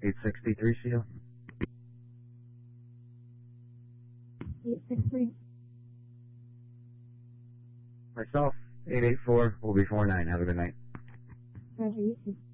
863 seal. 863. Myself, 884, will be 49. Have a good night. Roger, you too.